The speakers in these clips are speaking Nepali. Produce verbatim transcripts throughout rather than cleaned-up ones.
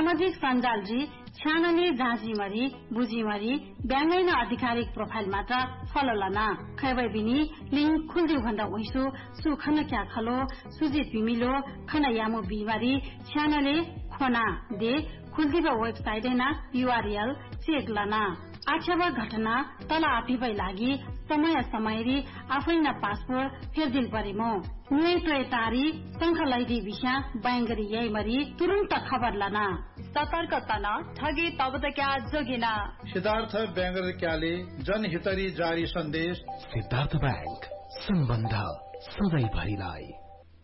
सामाजिक सञ्जालजी छ्यानले जाँचीमरी बुझीमरी ब्याङ्गैन आधिकारिक प्रोफाइल मात्र फलोलना खैबै बिनी लिंक खुल्दिउ भन्दा ओइसो सुखन क्या खलो सुजित बिमिलो खन यामो बिमारी छ्यानले खोना दे खुल्दिब वेबसाइट ना यूआरएल चेक लना आक्षेप घटना तल आफिबै लागि समय समयरी आफैन पासपोर्ट फेरदिल परेमो नुए तोय तारी संखलैदी विषय बैंगरी यैमरी तुरन्त खबर लना सतर्कता न ठगी तब त क्या जोगिना सिद्धार्थ बैंगर क्याले जनहितरी जारी सन्देश सिद्धार्थ बैंक सम्बन्ध सधैँ भरिलाई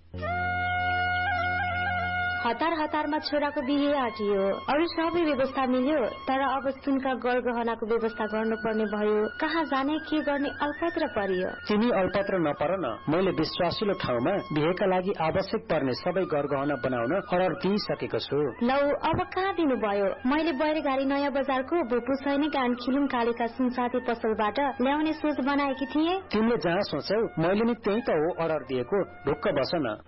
हतार हतारमा छोराको बिहे आटियो अरू सबै व्यवस्था मिल्यो तर अब सुनका गरगहनाको व्यवस्था गर्नुपर्ने भयो कहाँ जाने के गर्ने अल्पत्र परियो तिमी अल्पत्र नपर न मैले विश्वासिलो ठाउँमा बिहेका लागि आवश्यक पर्ने सबै गरगहना बनाउन अर्डर दिइसकेको छु लौ अब कहाँ दिनुभयो मैले बैरगाडी नयाँ बजारको बुपु सैनिक एन्ड खिलुङ कालेका सुनसाथी पसलबाट ल्याउने सोच बनाएकी थिए तिमीले जहाँ सोचौ मैले नि त्यही त हो अर्डर दिएको ढुक्क बस न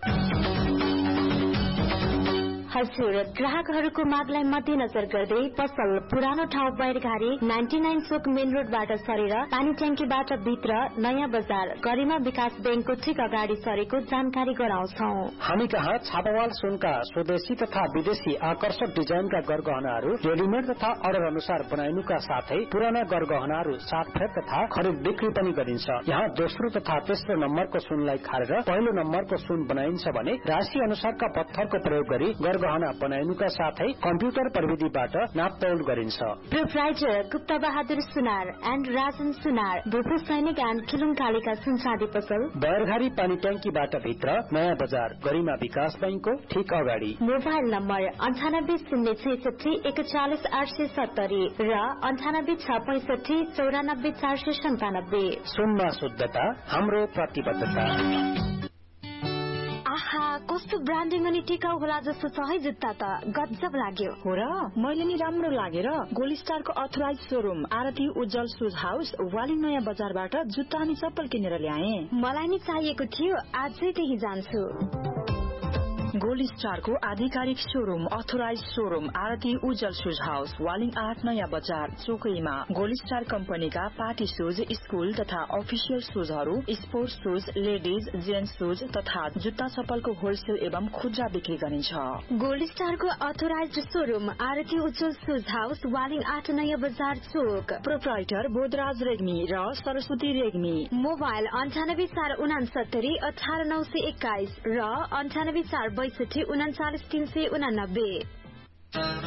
हजुर ग्राहकहरूको मागलाई मध्यनजर गर्दै पसल पुरानो ठाउँ बैरघारी नाइन्टी नाइन चोक मेन रोडबाट सरेर पानी ट्याङ्कीबाट भित्र नयाँ बजार गरिमा विकास बैंकको ठिक अगाडि सरेको जानकारी गराउँछौ हामी कहाँ छापावाल सुनका स्वदेशी तथा विदेशी आकर्षक डिजाइनका गरगहनाहरू रेडिमेड तथा अर्डर अनुसार बनाइनुका साथै पुराना गरगहनाहरू साटफेर तथा खरिद बिक्री पनि गरिन्छ यहाँ दोस्रो तथा तेस्रो नम्बरको सुनलाई खारेर पहिलो नम्बरको सुन बनाइन्छ भने राशि अनुसारका पत्थरको प्रयोग गरी गहना बनाइनुका साथै कम्प्युटर प्रविधिबाट नापतोल गरिन्छ proprietor Gupta Bahadur Sunar and Rajan सुनार भूपू सैनिक एन्ड खिलुङ कालेका सुनसादी पसल बैरघारी पानी ट्याङ्कीबाट भित्र नयाँ बजार गरिमा विकास बैंकको ठिक अगाडि मोबाइल नम्बर अन्ठानब्बे शून्य छैसठी एकचालिस आठ सय सत्तरी र अन्ठानब्बे छ पैसठी चौरानब्बे चार सय सन्तानब्बे सुनमा शुद्धता हाम्रो प्रतिबद्धता आहा कस्तो ब्रान्डिङ अनि टिकाउ होला जस्तो छ है जुत्ता त गजब लाग्यो हो र मैले नि राम्रो लागेर गोल्ड स्टारको अथराइज शोरूम आरती उज्जवल शूज हाउस वाली नयाँ बजारबाट जुत्ता अनि चप्पल किनेर ल्याए मलाई नि चाहिएको थियो आजै त्यही जान्छु गोल्ड स्टारको आधिकारिक शोरूम अथराइज शोरूम आरती उज्जवल शूज हाउस वालिङ आठ नयाँ बजार चोकैमा गोल्ड स्टार कम्पनीका पार्टी शूज स्कूल तथा official शूजहरू sports shoes ladies gents shoes तथा जुत्ता चप्पलको होलसेल एवं खुद्रा बिक्री गरिन्छ गोल्ड स्टारको अथराइज शोरूम आरती उज्जवल शूज हाउस वालिङ आठ नयाँ बजार चोक प्रोप्राइटर बोधराज रेग्मी र सरस्वती रेग्मी मोबाइल अन्ठानब्बे चार उनासत्तरी अठार नौ सय एक्काइस र अन्ठानब्बे चार बैसठी उनाचालिस तीन सय उनानब्बे